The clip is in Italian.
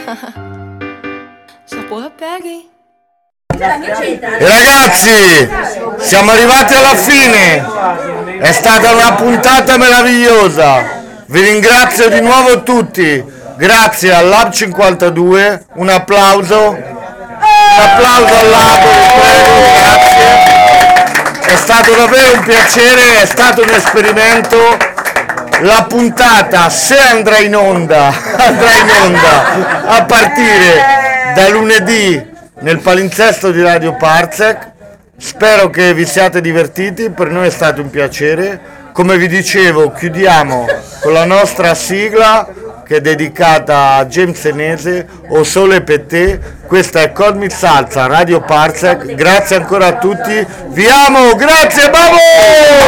E ragazzi, siamo arrivati alla fine, è stata una puntata meravigliosa, vi ringrazio di nuovo tutti, grazie al Lab 52, un applauso al Lab, prego, grazie, è stato davvero un piacere, è stato un esperimento, la puntata se andrà in onda a partire da lunedì nel palinsesto di Radio Parsec. Spero che vi siate divertiti, per noi è stato un piacere. Come vi dicevo, chiudiamo con la nostra sigla che è dedicata a James Senese, O Sole per te. Questa è Codmi Salsa, Radio Parsec. Grazie ancora a tutti, vi amo, grazie, bravo!